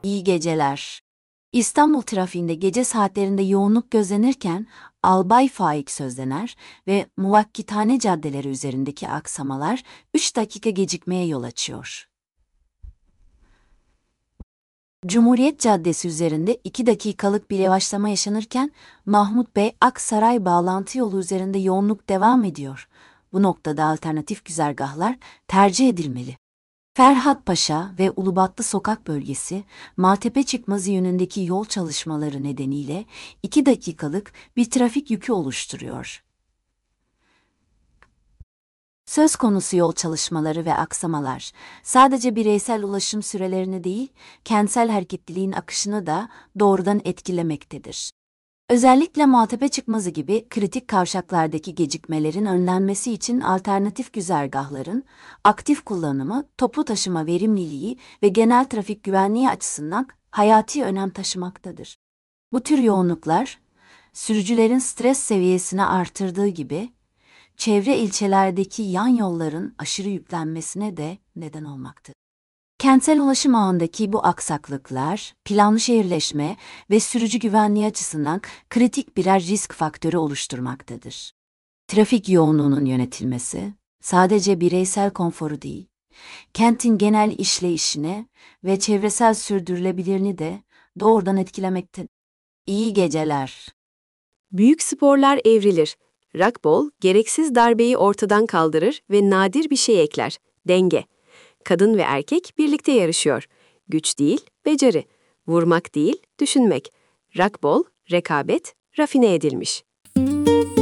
İyi geceler. İstanbul trafiğinde gece saatlerinde yoğunluk gözlenirken albay faik sözlener ve Muvakkitane caddeleri üzerindeki aksamalar 3 dakika gecikmeye yol açıyor. Cumhuriyet Caddesi üzerinde 2 dakikalık bir yavaşlama yaşanırken Mahmut Bey Aksaray bağlantı yolu üzerinde yoğunluk devam ediyor. Bu noktada alternatif güzergahlar tercih edilmeli. Ferhat Paşa ve Ulubatlı Sokak bölgesi, Maltepe çıkmazı yönündeki yol çalışmaları nedeniyle 2 dakikalık bir trafik yükü oluşturuyor. Söz konusu yol çalışmaları ve aksamalar, sadece bireysel ulaşım sürelerini değil, kentsel hareketliliğin akışını da doğrudan etkilemektedir. Özellikle Maltepe çıkmazı gibi kritik kavşaklardaki gecikmelerin önlenmesi için alternatif güzergahların aktif kullanımı, toplu taşıma verimliliği ve genel trafik güvenliği açısından hayati önem taşımaktadır. Bu tür yoğunluklar, sürücülerin stres seviyesini artırdığı gibi, çevre ilçelerdeki yan yolların aşırı yüklenmesine de neden olmaktadır. Kentsel ulaşım ağındaki bu aksaklıklar, planlı şehirleşme ve sürücü güvenliği açısından kritik birer risk faktörü oluşturmaktadır. Trafik yoğunluğunun yönetilmesi, sadece bireysel konforu değil, kentin genel işleyişine ve çevresel sürdürülebilirliğini de doğrudan etkilemektedir. İyi geceler. Büyük sporlar evrilir. Rugby, gereksiz darbeyi ortadan kaldırır ve nadir bir şey ekler. Denge. Kadın ve erkek birlikte yarışıyor. Güç değil, beceri. Vurmak değil, düşünmek. Rugby, rekabet, rafine edilmiş.